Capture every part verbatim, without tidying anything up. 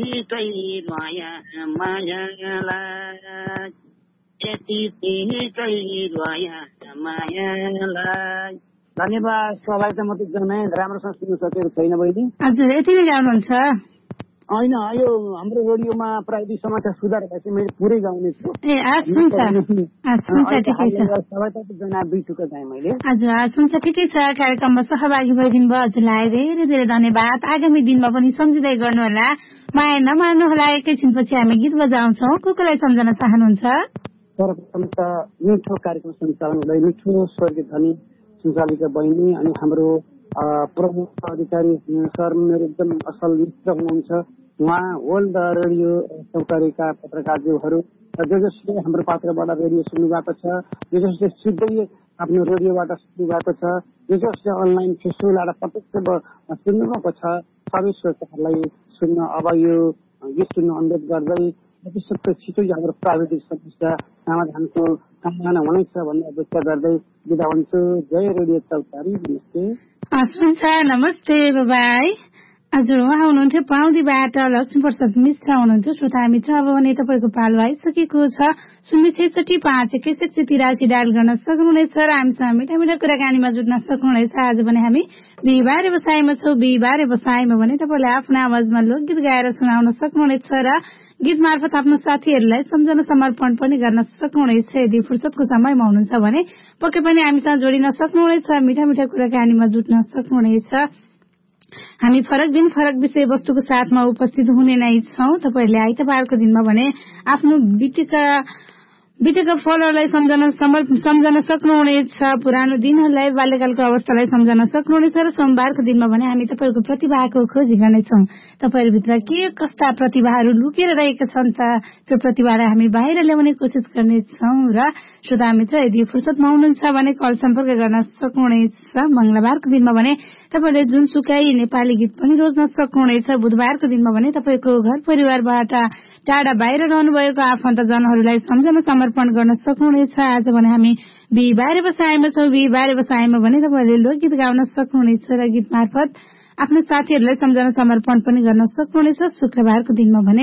छिटै माया मायालाई यति छिटै माया मायालाई। धन्यवाद। सहभागिता मात्रै जनाए, राम्रोसँग सुन्न सकेको छैन बहिनी। हजुर, यति नै गाउनुहुन्छ? होइन, यो हाम्रो रेडियोमा प्राविधिक समस्या सुधार भएपछि मैले पुरै गाउने छु। ए सुन्छ सुन्छ ठिकै छ। दुई टुक्का गाएँ मैले। हजुर सुन्छ ठिकै छ। कार्यक्रममा सहभागी भइदिनु भयो, हजुरलाई धेरै धेरै धन्यवाद। आगामी दिनमा पनि सम्झिँदै गर्नुहोला, माया नमार्नुहोला। एकैछिनपछि हामी गीत बजाउँछौँ। को कोलाई सम्झन चाहनुहुन्छ? सर्वप्रथम त मिठो कार्यक्रम सञ्चालन हुँदै मिठो स्वर्गीय धनी सञ्चालिका बहिनी अनि हाम्रो प्रमुख अधिकारी सर मेरो एकदम असल मित्र हुनुहुन्छ। उहाँ वर्ल्ड रेडियो चौतारीका पत्रकारज्यूहरू र जो जसले हाम्रो पात्रबाट रेडियो सुन्नु भएको छ, जो जसले सिधै आफ्नो रेडियोबाट सुन्नु भएको छ, जो जसले अनलाइन फेसबुकबाट प्रत्यक्ष सुन्नु भएको छ, सबै श्रोताहरूलाई सुन्न अब यो गीत सुन्नु अनुरोध गर्दै जतिसक्दो छिटो हाम्रो प्राविधिक समस्या समाधानको कामना हुनेछ भन्ने अपेक्षा गर्दै बिदा हुन्छु। जय रेडियो चौतारी। नमस्ते। हुन्छ, नमस्ते, बाई। हजुर, उहाँ हुनुहुन्थ्यो पाउँदीबाट लक्ष्मी प्रसाद मिश्र हुनुहुन्थ्यो। श्रोता मित्र, अब भने तपाईँको पालो आइसकेको छ। शून्य छैसठी पाँच एकसठ तिरासी डायल गर्न सक्नुहुनेछ र हामीसँग मिठा मिठा कुराकानीमा जुट्न सक्नुहुनेछ। आज भने हामी बिहिबारे बसाइमा छौँ। बिहिबारे बसाइमा भने तपाईँले आफ्नो आवाजमा लोकगीत गाएर सुनाउन सक्नुहुनेछ र गीत मार्फत आफ्नो साथीहरूलाई सम्झन समर्पण पनि गर्न सक्नुहुनेछ। यदि फुर्सदको समयमा हुनुहुन्छ भने पक्कै पनि हामीसँग जोडिन सक्नुहुनेछ, मिठा मिठा कुराकानीमा जुट्न सक्नुहुनेछ। हामी फरक दिन फरक विषयवस्तुको साथमा उपस्थित हुने नै छौँ। तपाईँहरूले आइतबारको दिनमा भने आफ्नो बितेका बितेका फलहरूलाई सम्झन सम्झन सक्नुहुनेछ, पुरानो दिनहरूलाई, बाल्यकालको अवस्थालाई सम्झन सक्नुहुनेछ र सोमबारको दिनमा भने हामी तपाईँहरूको प्रतिभाको खोजी गर्नेछौँ। तपाईँहरूभित्र के कस्ता प्रतिभाहरू लुकेर रहेका छन् त त्यो प्रतिभालाई हामी बाहिर ल्याउने कोसिस गर्नेछौँ। र श्रोता मित्र, यदि फुर्सदमा हुनुहुन्छ भने कल सम्पर्क गर्न सक्नुहुनेछ। मंगलबारको दिनमा भने तपाईँले जुनसुकै नेपाली गीत पनि रोज्न सक्नुहुनेछ। बुधबारको दिनमा भने तपाईँको घर परिवारबाट टाढा बाहिर रहनुभएको आफन्तजनहरूलाई सम्झन समर्पण गर्न सक्नुहुनेछ। आज भने हामी बिहिबारे बसाइमा छौँ। बिहिबारे बसाइमा भने तपाईँहरूले लोकगीत गाउन सक्नुहुनेछ र गीत मार्फत आफ्नो साथीहरूलाई सम्झन समर्पण पनि गर्न सक्नुहुनेछ। शुक्रबारको दिनमा भने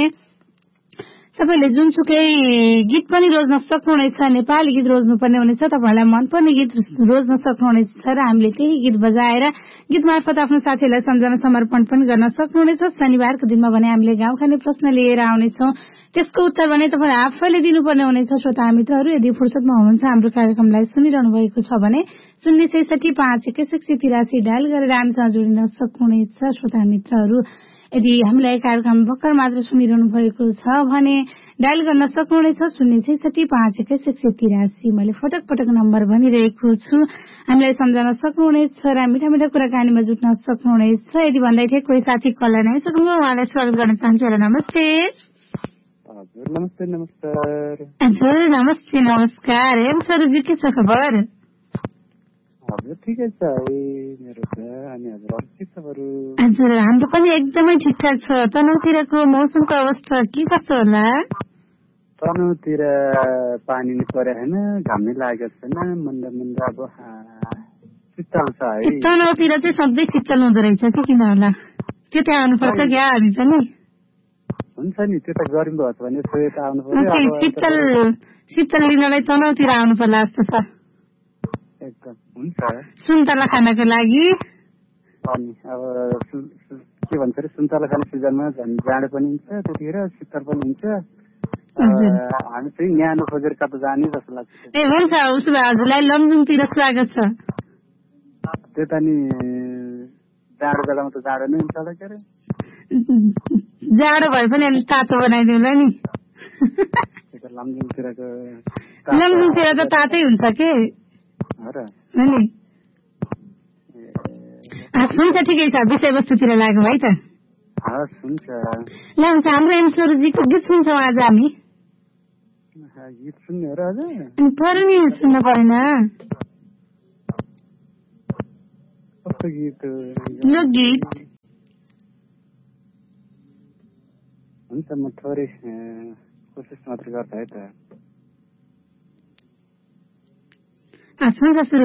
तपाईँले जुनसुकै गीत पनि रोज्न सक्नुहुनेछ। नेपाली गीत रोज्नुपर्ने हुनेछ, तपाईँहरूलाई मनपर्ने गीत रोज्न सक्नुहुनेछ र हामीले त्यही गीत बजाएर गीत मार्फत आफ्नो साथीहरूलाई सम्झन समर्पण पनि गर्न सक्नुहुनेछ। शनिबारको दिनमा भने हामीले गाउँ खाने प्रश्न लिएर आउनेछौँ। त्यसको उत्तर भने तपाईँले आफैले दिनुपर्ने हुनेछ। श्रोता मित्रहरू, यदि फुर्सदमा हुनुहुन्छ हाम्रो कार्यक्रमलाई सुनिरहनु भएको छ भने शून्य छैसठी पाँच एकसठ तिरासी डायल गरेर हामीसँग जोडिन सक्नुहुनेछ। श्रोता मित्रहरू, यदि हामीलाई कार्यक्रम भर्खर मात्र सुनिरहनु भएको छ भने डायल गर्न सक्नुहुनेछ शून्य छैसठी पाँच एकसठ तिरासी। मैले पटक पटक नम्बर भनिरहेको छु। हामीलाई सम्झन सक्नुहुनेछ र मिठा मिठा कुराकानीमा जुट्न सक्नुहुनेछ। यदि भन्दै थिए कोही साथी कलर नै सक्नुभयो, उहाँलाई स्वागत गर्न चाहन्छु। नमस्ते। हजुर, नमस्ते। नमस्कार। हजुर, नमस्ते नमस्कार। एम सरजी, के छ खबर? हजुर, ठिकै छ मेरो छ। अनि हजुर के छ बरु? हजुर, हाम्रो पनि एकदमै ठिकठाक छ। तनहुँतिरको मौसमको अवस्था के कस्तो होला? तनहुँतिर पानी नि परे होइन, घामै लागेको छैन, मन्दा मन्दा अब शीतल छ है। तनहुँतिर चाहिँ सधैँ शीतल हुँदो रहेछ कि किन होला? त्यो त्यहाँ आउनुपर्छ क्या हामी छ नि। हुन्छ नि, त्यो त गर्मी भयो भने यसो यता आउनु पर्यो। शीतल शीतल लिनलाई तनहुँतिर आउनु पर्ला जस्तो छ। एकदम हुन्छ। सुन्तला खानको लागि अनि अब के भन्छ अरे, सुन्तला खाने सिजनमा झन् जाडो पनि हुन्छ, त्यतिखेर शीतल पनि हुन्छ। हामी चाहिँ न्यानो खोजेर कता जाने जस्तो लाग्छ। ए हुन्छ, उसो भए हजुरलाई लमजुङतिर स्वागत छ। त्यो त नि जाडो बेलामा त जाडो नै हुन्छ होला के अरे। जाडो भए पनि अलिक तातो बनाइदिउँला नि। लमजुङतिरको लमजुङतिर त तातै हुन्छ के नि। हुन्छ, ठिकै छ। विषयवस्तुतिर लाग्यो है त। हुन्छ ल हुन्छ, हाम्रो एमस्वरजीको गीत सुन्छौँ आज हामी। गीत सुन्ने हो र आज? पर्यो नि, सुन्नु परेन? कस्तो गीत? लोकगीत। हुन्छ, म थोरै कोसिस मात्र गर्छु है त। सुन्छ सुरु